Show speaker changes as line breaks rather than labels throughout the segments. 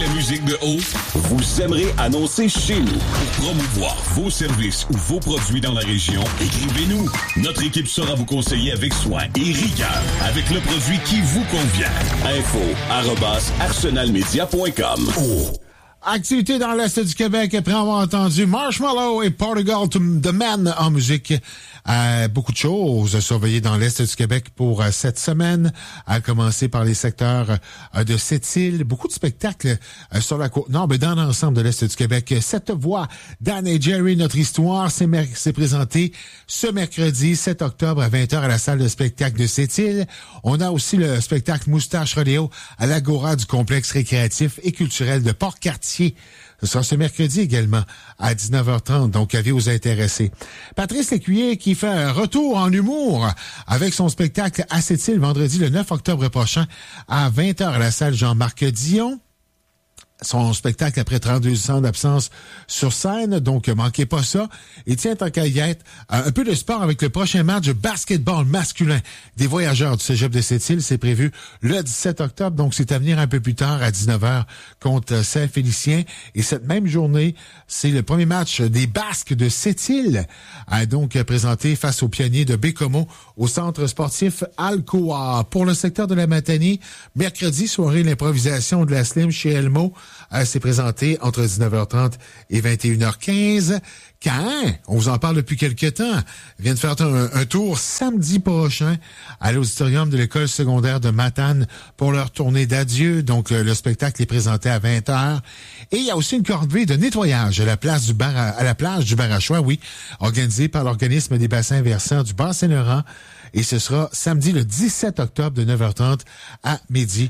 la musique de haut? Vous aimerez annoncer chez nous. Pour promouvoir vos services ou vos produits dans la région, écrivez-nous. Notre équipe saura vous conseiller avec soin et rigueur avec le produit qui vous convient. info@arsenalmedia.com.
Activité dans l'Est du Québec après avoir entendu Marshmallow et Portugal The Man en musique. Beaucoup de choses à surveiller dans l'Est du Québec pour cette semaine, à commencer par les secteurs de Sept-Îles. Beaucoup de spectacles sur la Côte-Nord, mais dans l'ensemble de l'Est du Québec. Cette voix, Dan et Jerry, notre histoire, s'est présentée ce mercredi 7 octobre à 20h à la salle de spectacle de Sept-Îles. On a aussi le spectacle Moustache Rodéo à l'Agora du complexe récréatif et culturel de Port-Cartier. Ce sera ce mercredi également à 19h30, donc avis aux intéressés. Patrice Lécuyer qui fait un retour en humour avec son spectacle à Sept-Îles vendredi le 9 octobre prochain à 20h à la salle Jean-Marc Dion. Son spectacle après 32 ans d'absence sur scène, donc manquez pas ça. Et tiens, tant qu'à y être, un peu de sport avec le prochain match de basketball masculin des Voyageurs du Cégep de Sept-Îles. C'est prévu le 17 octobre, donc c'est à venir un peu plus tard à 19h contre Saint-Félicien. Et cette même journée, c'est le premier match des Basques de Sept-Îles, donc présenté face aux Pionniers de Bécomo au centre sportif Alcoa. Pour le secteur de la Matanie, mercredi, soirée l'improvisation de la Slim chez Elmo. C'est présenté entre 19h30 et 21h15. Caen, on vous en parle depuis quelques temps, vient de faire un tour samedi prochain à l'auditorium de l'école secondaire de Matane pour leur tournée d'adieu. Donc, le spectacle est présenté à 20h. Et il y a aussi une corvée de nettoyage à la plage du Barachois, oui, organisée par l'organisme des bassins versants du Bas-Saint-Laurent. Et ce sera samedi le 17 octobre de 9h30 à midi.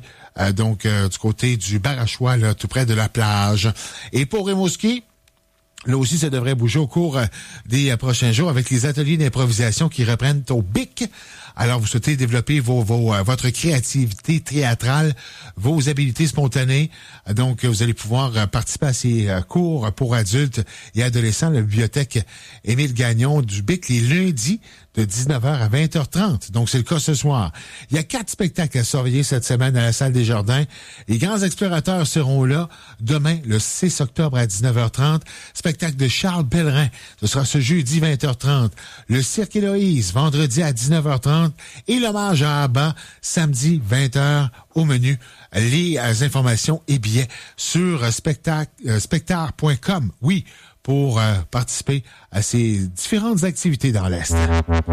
Du côté du Barachois, là, tout près de la plage. Et pour Rimouski, là aussi, ça devrait bouger au cours des prochains jours avec les ateliers d'improvisation qui reprennent au BIC. Alors, vous souhaitez développer votre créativité théâtrale, vos habiletés spontanées. Donc, vous allez pouvoir participer à ces cours pour adultes et adolescents à la bibliothèque Émile Gagnon du BIC les lundis de 19h à 20h30. Donc, c'est le cas ce soir. Il y a 4 spectacles à surveiller cette semaine à la salle des Jardins. Les grands explorateurs seront là demain, le 6 octobre à 19h30. Spectacle de Charles Pellerin. Ce sera ce jeudi 20h30. Le Cirque Héloïse, vendredi à 19h30. Et l'hommage à Abba, samedi 20h au menu. Les informations et billets sur spectacle.com. Oui, pour participer à ces différentes activités dans l'Est.
La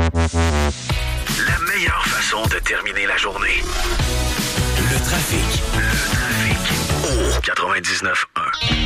meilleure façon de terminer la journée. Le trafic. Au 99.1.